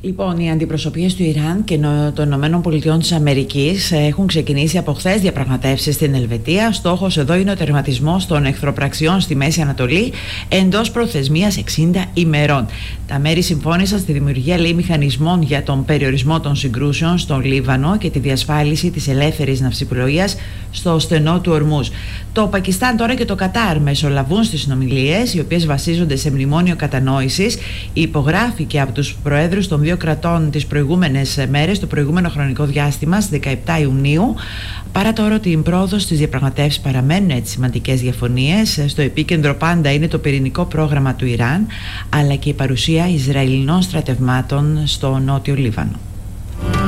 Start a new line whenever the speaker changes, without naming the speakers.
Λοιπόν, οι αντιπροσωπείες του Ιράν και των ΗΠΑ έχουν ξεκινήσει από χθες διαπραγματεύσεις στην Ελβετία. Στόχος εδώ είναι ο τερματισμός των εχθροπραξιών στη Μέση Ανατολή εντός προθεσμίας 60 ημερών. Τα μέρη συμφώνησαν στη δημιουργία μηχανισμών για τον περιορισμό των συγκρούσεων στο Λίβανο και τη διασφάλιση της ελεύθερης ναυσιπλοείας στο στενό του Ορμούζ. Το Πακιστάν τώρα και το Κατάρ μεσολαβούν στις συνομιλίες, οι οποίες βασίζονται σε μνημόνιο κατανόησης. Υπογράφηκε από τους προέδρους των δύο κρατών τις προηγούμενες μέρες, το προηγούμενο χρονικό διάστημα, στις 17 Ιουνίου. Παρά τώρα ότι η πρόοδος στις διαπραγματεύσεις παραμένουν σημαντικές διαφωνίες, στο επίκεντρο πάντα είναι το πυρηνικό πρόγραμμα του Ιράν, αλλά και η παρουσία Ισραηλινών στρατευμάτων στο νότιο Λίβανο.